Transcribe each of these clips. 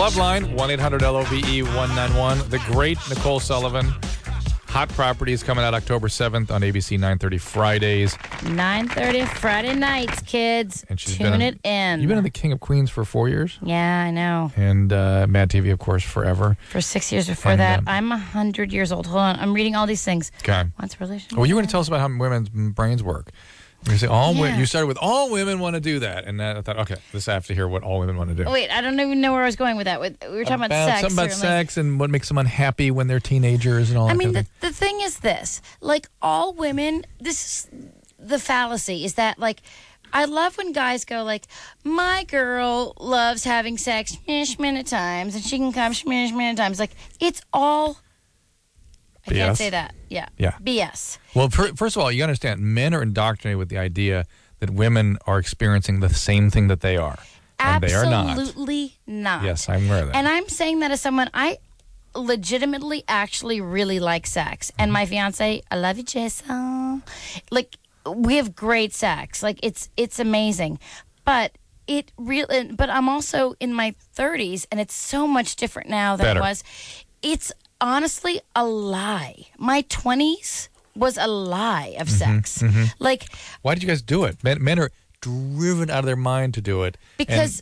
Loveline, 1-800-LOVE-191. The great Nicole Sullivan. Hot Properties coming out October 7th on ABC 9:30 Fridays. 9:30 Friday nights, kids. And she's Tune it in. You've been on The King of Queens for 4 years? Yeah, I know. And Mad TV, of course, forever. For 6 years before that. I'm 100 years old. Hold on. I'm reading all these things. Okay. What's a relationship? Well, you were going to tell us about how women's brains work. You say you started with all women want to do that, and then I thought, okay, I have to hear what all women want to do. Oh, wait, I don't even know where I was going with that. We were talking about sex. Something about sex and what makes them unhappy when they're teenagers and all that. I mean, the thing is this: like all women, this is the fallacy is that like. I love when guys go like, my girl loves having sex many times, and she can come many times. Like it's all. I can't say that. Yeah. BS. Well, first of all, you understand, men are indoctrinated with the idea that women are experiencing the same thing that they are. And they are not. Absolutely not. Yes, I'm aware of that. And I'm saying that as someone, I legitimately actually really like sex. And my fiance, I love you, Jason. Like, we have great sex. Like, it's amazing. But but I'm also in my 30s, and it's so much different now than it was. It's honestly a lie. My 20s was a lie of sex. Mm-hmm. Like, why did you guys do it? Men are driven out of their mind to do it because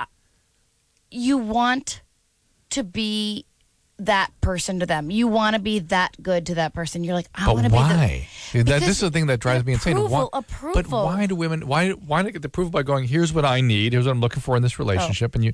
you want to be that person to them. You want to be that good to that person. You're like, I want to be. Why? This is the thing that drives me insane. Approval. But why do women? Why not get the approval by going? Here's what I need. Here's what I'm looking for in this relationship, and you.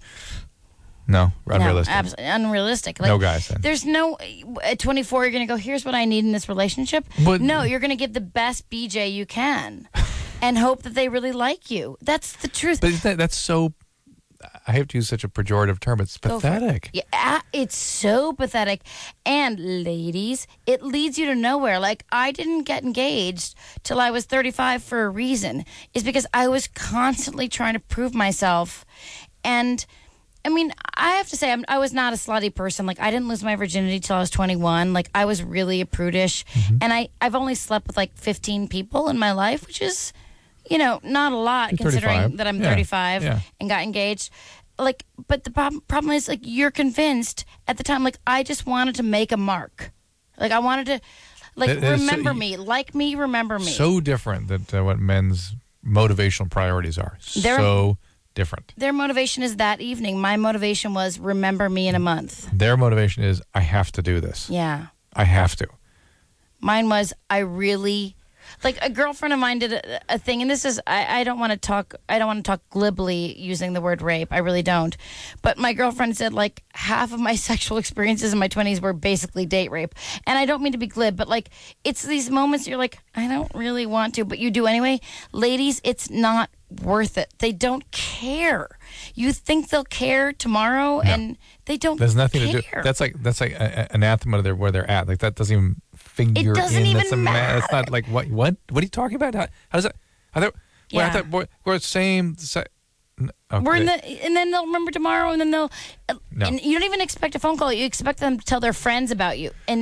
No, unrealistic. No, absolutely unrealistic. Like, no guys. Then. There's no at 24 you're going to go, here's what I need in this relationship. But, no, you're going to give the best BJ you can and hope that they really like you. That's the truth. But that's so, I have to use such a pejorative term. It's pathetic. Yeah, it's so pathetic. And ladies, it leads you to nowhere. Like, I didn't get engaged till I was 35 for a reason. It's because I was constantly trying to prove myself. And I mean, I have to say, I was not a slutty person. Like, I didn't lose my virginity till I was 21. Like, I was really a prudish. Mm-hmm. And I've only slept with, like, 15 people in my life, which is, not a lot considering that I'm 35 and got engaged. Like, but the problem is, like, you're convinced at the time, like, I just wanted to make a mark. Like, I wanted to, like, remember me. Like me, remember me. So different than what men's motivational priorities are. So different. Their motivation is that evening. My motivation was remember me in a month. Their motivation is I have to do this. Yeah. I have to. Mine was I really like a girlfriend of mine did a thing, and this is I don't want to talk glibly using the word rape. I really don't. But my girlfriend said like half of my sexual experiences in my 20s were basically date rape. And I don't mean to be glib, but like it's these moments you're like, I don't really want to, but you do anyway. Ladies, it's not worth it. They don't care. You think they'll care tomorrow, and they don't. There's nothing to do. That's like anathema to where they're at. Like that doesn't even figure. It doesn't even matter. It's not like what are you talking about? How does that? I thought we're the same. Okay. We're and then they'll remember tomorrow, and then they'll. No. And you don't even expect a phone call. You expect them to tell their friends about you, and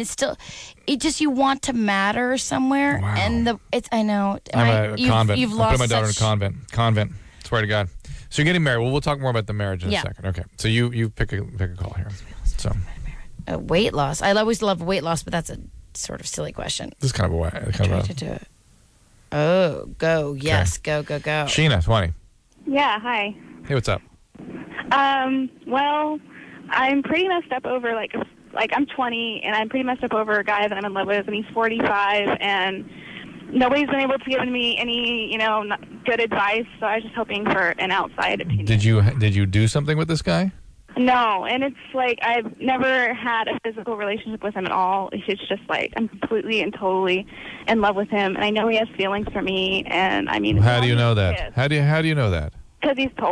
you want to matter somewhere. Wow. And I know. I'm a convent. You've lost. I put my daughter in a convent. Swear to God. So you're getting married. Well, we'll talk more about the marriage in a second. Okay. So you pick a call here. So. Weight loss. I always love weight loss, but that's a sort of silly question. This is kind of a way. Oh, go. Yes, okay. Go. Sheena, 20. Yeah, hi. Hey, what's up? Well, I'm pretty messed up over, like I'm 20, and I'm pretty messed up over a guy that I'm in love with, and he's 45, and nobody's been able to give me any, good advice, so I was just hoping for an outside opinion. Did you do something with this guy? No, and it's like I've never had a physical relationship with him at all. It's just like I'm completely and totally in love with him, and I know he has feelings for me. And I mean, how do you know that? How do you know that? Because he's told